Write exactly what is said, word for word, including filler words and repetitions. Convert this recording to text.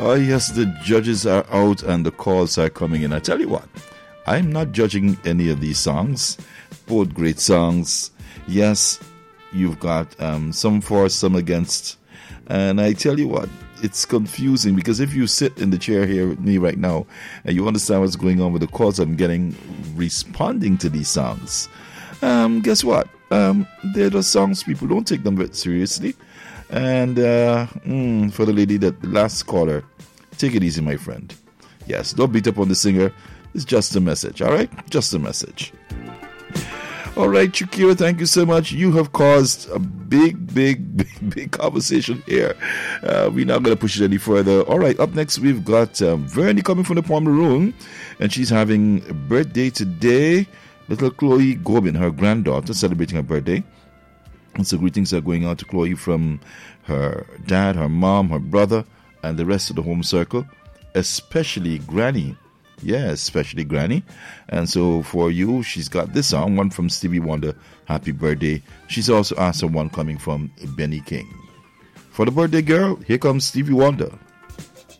Oh, yes, the judges are out and the calls are coming in. I tell you what, I'm not judging any of these songs. Both great songs. Yes, you've got um, some for, some against. And I tell you what, it's confusing because if you sit in the chair here with me right now and you understand what's going on with the calls I'm getting responding to these songs, um, guess what? Um, they're the songs people don't take them very seriously. And uh, mm, for the lady, that the last caller, take it easy, my friend. Yes, don't beat up on the singer. It's just a message, all right? Just a message. All right, Shakira, thank you so much. You have caused a big, big, big, big conversation here. Uh, we're not going to push it any further. All right, up next, we've got um, Vernie coming from the Pomeroon, and she's having a birthday today. Little Chloe Gobin, her granddaughter, celebrating her birthday. And so greetings are going out to Chloe from her dad, her mom, her brother, and the rest of the home circle, especially Granny. Yeah, especially Granny. And so for you, she's got this song, one from Stevie Wonder, Happy Birthday. She's also asked for one coming from Benny King. For the birthday girl, here comes Stevie Wonder.